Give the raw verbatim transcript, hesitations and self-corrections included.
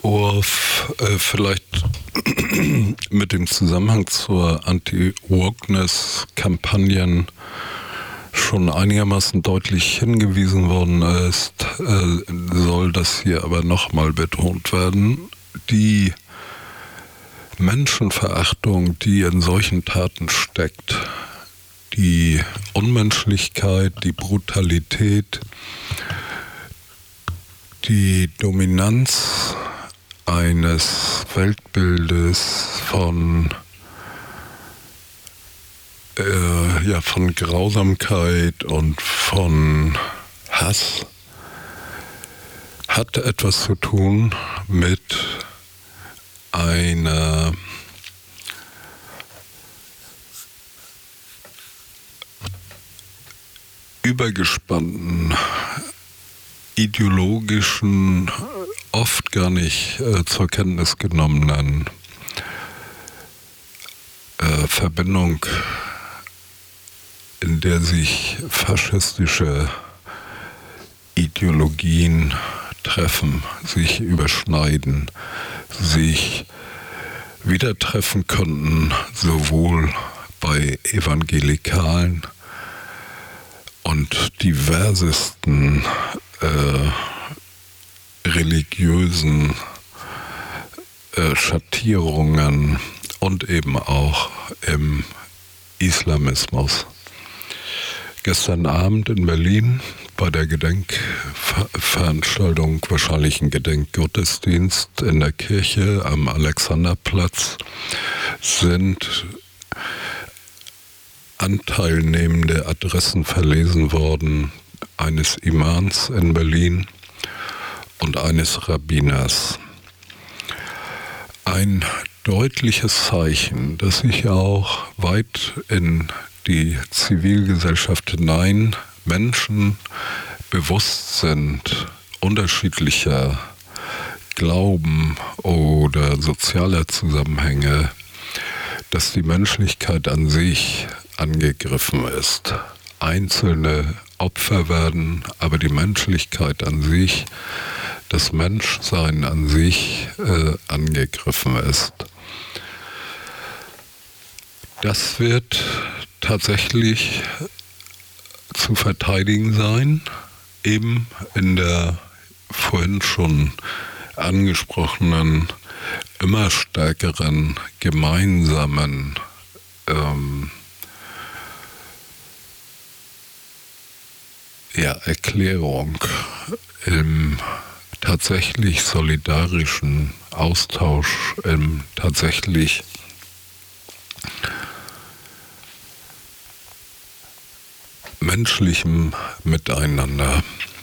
Einwurf, äh, vielleicht mit dem Zusammenhang zur Anti-Wokeness-Kampagnen schon einigermaßen deutlich hingewiesen worden ist, äh, soll das hier aber nochmal betont werden. Die Menschenverachtung, die in solchen Taten steckt, die Unmenschlichkeit, die Brutalität, die Dominanz eines Weltbildes von, äh, ja, von Grausamkeit und von Hass hat etwas zu tun mit einer übergespannten, ideologischen, oft gar nicht äh, zur Kenntnis genommenen äh, Verbindung, in der sich faschistische Ideologien treffen, sich überschneiden, sich wieder treffen könnten, sowohl bei Evangelikalen und diversesten äh, religiösen äh, Schattierungen und eben auch im Islamismus. Gestern Abend in Berlin bei der Gedenkveranstaltung, wahrscheinlich ein Gedenkgottesdienst in der Kirche am Alexanderplatz, sind anteilnehmende Adressen verlesen worden, eines Imams in Berlin und eines Rabbiners. Ein deutliches Zeichen, das sich auch weit in die Zivilgesellschaft hinein Menschen bewusst sind, unterschiedlicher Glauben oder sozialer Zusammenhänge, dass die Menschlichkeit an sich angegriffen ist. Einzelne Opfer werden, aber die Menschlichkeit an sich, das Menschsein an sich äh, angegriffen ist. Das wird tatsächlich zu verteidigen sein, eben in der vorhin schon angesprochenen, immer stärkeren gemeinsamen ähm, ja, Erklärung, im tatsächlich solidarischen Austausch, im tatsächlich menschlichem Miteinander.